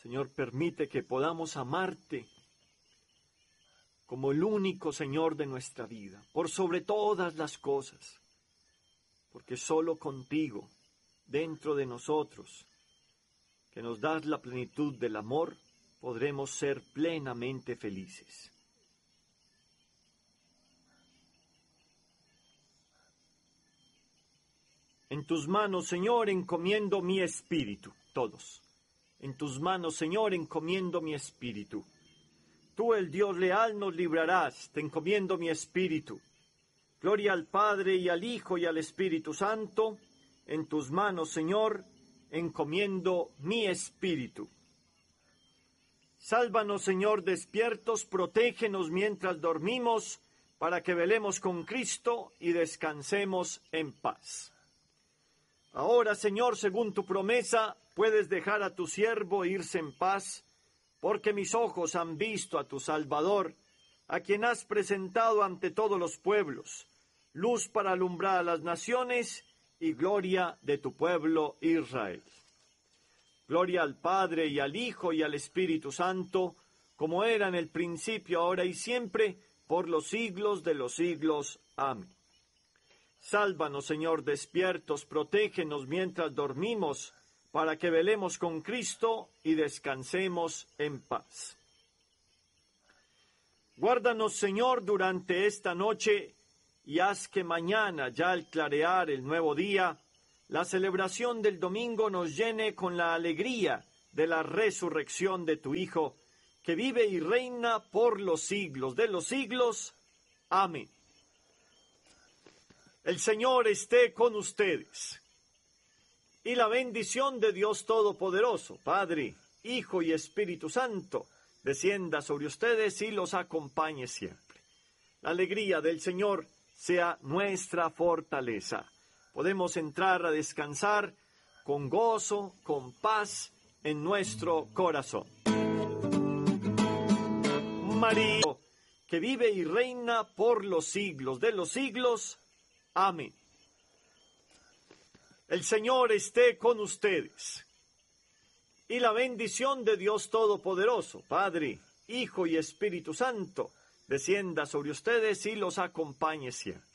Señor, permite que podamos amarte como el único Señor de nuestra vida, por sobre todas las cosas, porque solo contigo, dentro de nosotros, que nos das la plenitud del amor, podremos ser plenamente felices. En tus manos, Señor, encomiendo mi espíritu, todos. En tus manos, Señor, encomiendo mi espíritu. Tú, el Dios leal, nos librarás, te encomiendo mi espíritu. Gloria al Padre, y al Hijo, y al Espíritu Santo. En tus manos, Señor, encomiendo mi espíritu. Sálvanos, Señor, despiertos, protégenos mientras dormimos, para que velemos con Cristo y descansemos en paz. Ahora, Señor, según tu promesa, puedes dejar a tu siervo irse en paz, porque mis ojos han visto a tu Salvador, a quien has presentado ante todos los pueblos, luz para alumbrar a las naciones y gloria de tu pueblo Israel. Gloria al Padre, y al Hijo, y al Espíritu Santo, como era en el principio, ahora y siempre, por los siglos de los siglos. Amén. Sálvanos, Señor, despiertos, protégenos mientras dormimos, para que velemos con Cristo y descansemos en paz. Guárdanos, Señor, durante esta noche, y haz que mañana, ya al clarear el nuevo día, la celebración del domingo nos llene con la alegría de la resurrección de tu Hijo, que vive y reina por los siglos de los siglos. Amén. El Señor esté con ustedes. Y la bendición de Dios Todopoderoso, Padre, Hijo y Espíritu Santo, descienda sobre ustedes y los acompañe siempre. La alegría del Señor sea nuestra fortaleza. Podemos entrar a descansar con gozo, con paz en nuestro corazón. María, que vive y reina por los siglos de los siglos. Amén. El Señor esté con ustedes. Y la bendición de Dios Todopoderoso, Padre, Hijo y Espíritu Santo, descienda sobre ustedes y los acompañe siempre.